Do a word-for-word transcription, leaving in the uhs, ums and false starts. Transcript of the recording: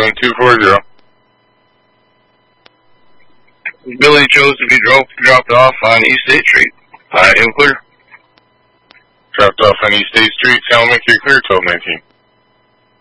point two four zero. Billy chose to be dropped, dropped off on East State Street. I am clear. Dropped off on East State Street, Salamaker, clear, twelve nineteen.